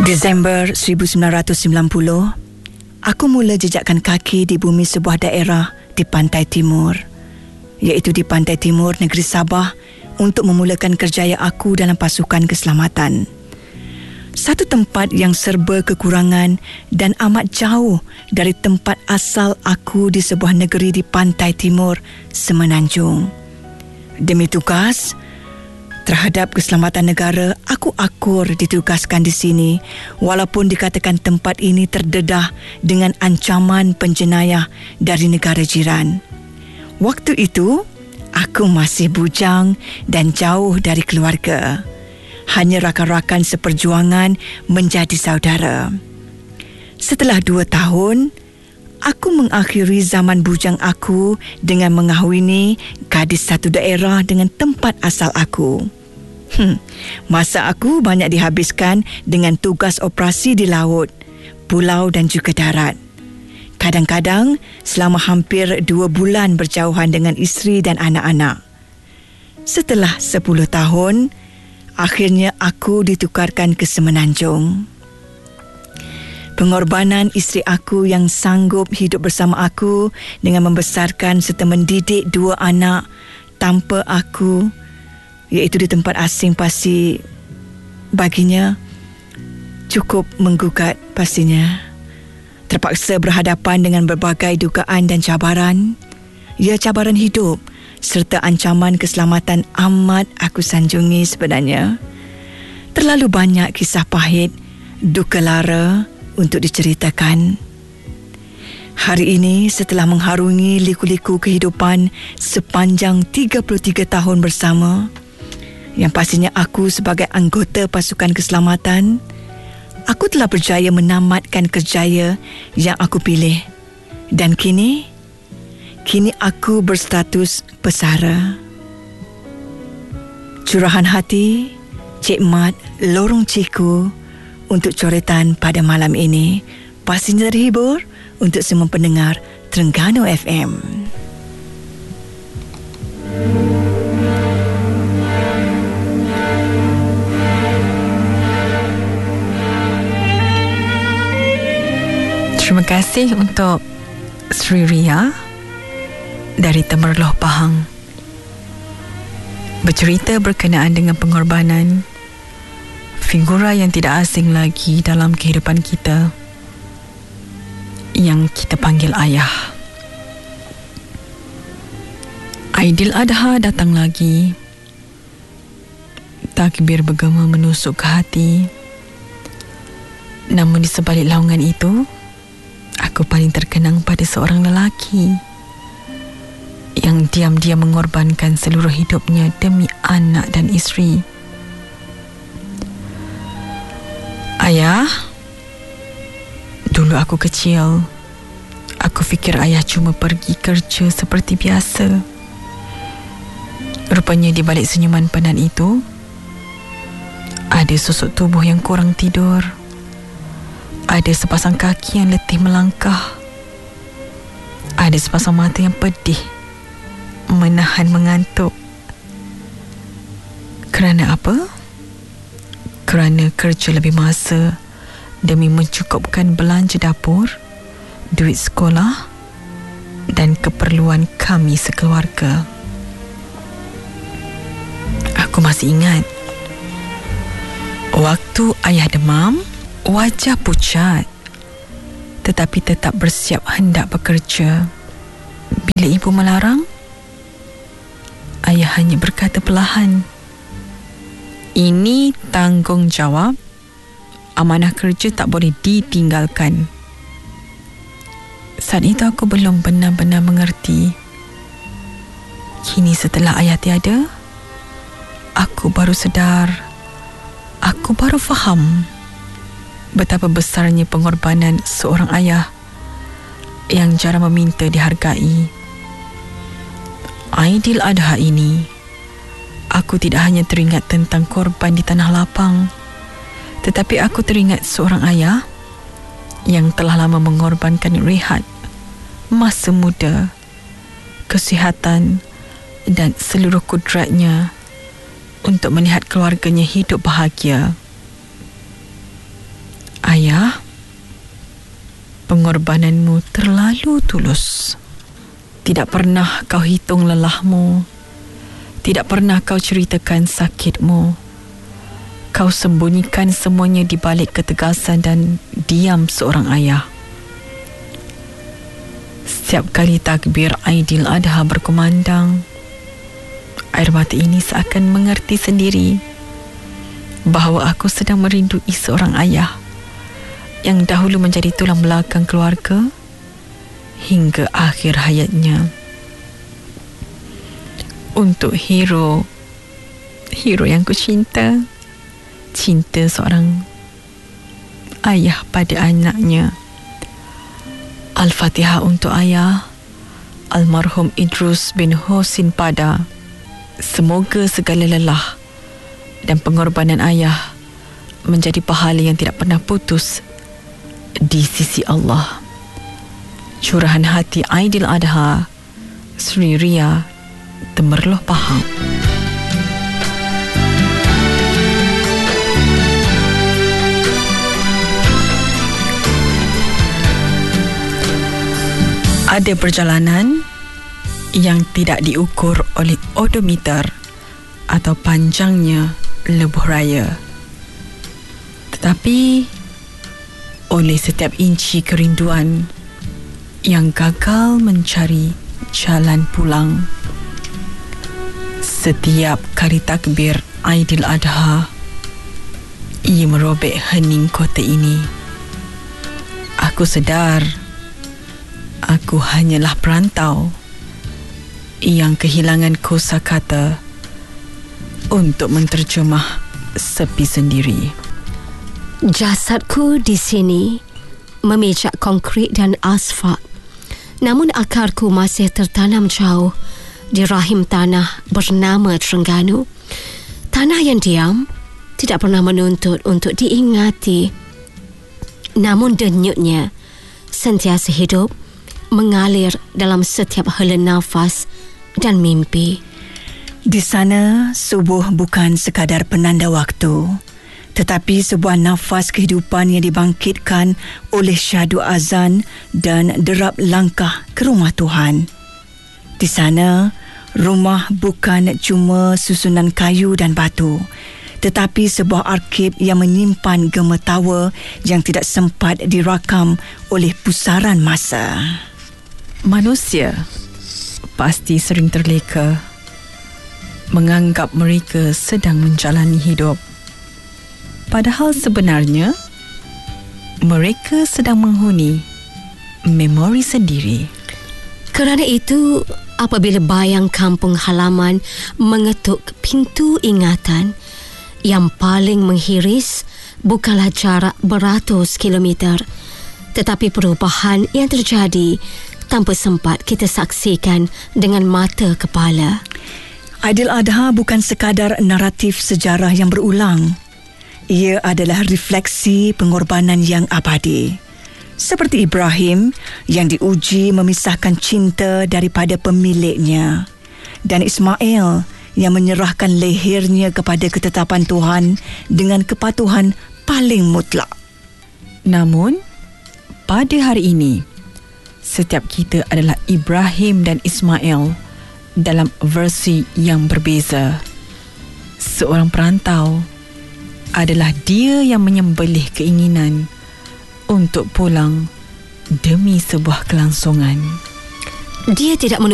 Disember 1990, aku mula jejakkan kaki di bumi sebuah daerah di pantai timur, iaitu di pantai timur negeri Sabah, untuk memulakan kerjaya aku dalam pasukan keselamatan. Satu tempat yang serba kekurangan dan amat jauh dari tempat asal aku di sebuah negeri di pantai timur Semenanjung. Demi tugas terhadap keselamatan negara, aku akur ditugaskan di sini, walaupun dikatakan tempat ini terdedah dengan ancaman penjenayah dari negara jiran. Waktu itu, aku masih bujang dan jauh dari keluarga. Hanya rakan-rakan seperjuangan menjadi saudara. Setelah 2 tahun, aku mengakhiri zaman bujang aku dengan mengahwini gadis satu daerah dengan tempat asal aku. Masa aku banyak dihabiskan dengan tugas operasi di laut, pulau dan juga darat. Kadang-kadang selama hampir 2 bulan berjauhan dengan isteri dan anak-anak. Setelah 10 tahun, akhirnya aku ditukarkan ke Semenanjung. Pengorbanan isteri aku yang sanggup hidup bersama aku dengan membesarkan serta mendidik 2 anak tanpa aku, iaitu di tempat asing, pasti baginya cukup menggugat pastinya. Terpaksa berhadapan dengan berbagai dugaan dan cabaran. Ya, cabaran hidup serta ancaman keselamatan amat aku sanjungi sebenarnya. Terlalu banyak kisah pahit, duka lara untuk diceritakan. Hari ini, setelah mengharungi liku-liku kehidupan sepanjang 33 tahun bersama, yang pastinya aku sebagai anggota pasukan keselamatan, aku telah berjaya menamatkan kerjaya yang aku pilih. Dan kini aku berstatus pesara. Curahan hati, Cik Mat, Lorong Ciku untuk coretan pada malam ini. Pastinya terhibur untuk semua pendengar Terengganu FM. Terima kasih untuk Sri Ria dari Temerloh Pahang, bercerita berkenaan dengan pengorbanan figura yang tidak asing lagi dalam kehidupan kita, yang kita panggil ayah. Aidiladha datang lagi. Takbir bergema menusuk ke hati. Namun di sebalik laungan itu, aku paling terkenang pada seorang lelaki yang diam-diam mengorbankan seluruh hidupnya demi anak dan isteri. Ayah, dulu aku kecil, aku fikir ayah cuma pergi kerja seperti biasa. Rupanya di balik senyuman penat itu, ada sosok tubuh yang kurang tidur. Ada sepasang kaki yang letih melangkah. Ada sepasang mata yang pedih menahan mengantuk. Kerana apa? Kerana kerja lebih masa demi mencukupkan belanja dapur, duit sekolah dan keperluan kami sekeluarga. Aku masih ingat, waktu ayah demam, wajah pucat, tetapi tetap bersiap hendak bekerja. Bila ibu melarang, ayah hanya berkata perlahan, "Ini tanggungjawab, amanah kerja tak boleh ditinggalkan." Saat itu aku belum benar-benar mengerti. Kini setelah ayah tiada, aku baru sedar, aku baru faham betapa besarnya pengorbanan seorang ayah yang jarang meminta dihargai. Aidiladha ini, aku tidak hanya teringat tentang korban di tanah lapang, tetapi aku teringat seorang ayah yang telah lama mengorbankan rehat, masa muda, kesihatan dan seluruh kudratnya untuk melihat keluarganya hidup bahagia. Ayah, pengorbananmu terlalu tulus. Tidak pernah kau hitung lelahmu. Tidak pernah kau ceritakan sakitmu. Kau sembunyikan semuanya di balik ketegasan dan diam seorang ayah. Setiap kali takbir Aidiladha berkumandang, air mata ini seakan mengerti sendiri bahawa aku sedang merindui seorang ayah yang dahulu menjadi tulang belakang keluarga hingga akhir hayatnya. Untuk hero yang ku cinta seorang ayah pada anaknya. Al-Fatihah untuk ayah almarhum Idrus bin Husin Pada. Semoga segala lelah dan pengorbanan ayah menjadi pahala yang tidak pernah putus di sisi Allah. Curahan hati Aidiladha, Sri Ria Temerloh Pahang. Ada perjalanan yang tidak diukur oleh odometer atau panjangnya lebuh raya, tetapi oleh setiap inci kerinduan yang gagal mencari jalan pulang. Setiap kali takbir Aidiladha, ia merobek hening kota ini. Aku sedar aku hanyalah perantau yang kehilangan kosakata untuk menterjemah sepi sendiri. Jasadku di sini memijak konkrit dan asfalt, namun akarku masih tertanam jauh di rahim tanah bernama Terengganu. Tanah yang diam, tidak pernah menuntut untuk diingati, namun denyutnya sentiasa hidup, mengalir dalam setiap hela nafas dan mimpi. Di sana, subuh bukan sekadar penanda waktu, tetapi sebuah nafas kehidupan yang dibangkitkan oleh syahdu azan dan derap langkah ke rumah Tuhan. Di sana, rumah bukan cuma susunan kayu dan batu, tetapi sebuah arkib yang menyimpan gemetawa yang tidak sempat dirakam oleh pusaran masa. Manusia pasti sering terleka menganggap mereka sedang menjalani hidup, padahal sebenarnya mereka sedang menghuni memori sendiri. Kerana itu, apabila bayang kampung halaman mengetuk pintu ingatan, yang paling menghiris bukanlah jarak beratus kilometer, tetapi perubahan yang terjadi tanpa sempat kita saksikan dengan mata kepala. Aidiladha bukan sekadar naratif sejarah yang berulang. Ia adalah refleksi pengorbanan yang abadi. Seperti Ibrahim yang diuji memisahkan cinta daripada pemiliknya, dan Ismail yang menyerahkan lehernya kepada ketetapan Tuhan dengan kepatuhan paling mutlak. Namun, pada hari ini, setiap kita adalah Ibrahim dan Ismail dalam versi yang berbeza. Seorang perantau adalah dia yang menyembelih keinginan untuk pulang demi sebuah kelangsungan. Dia tidak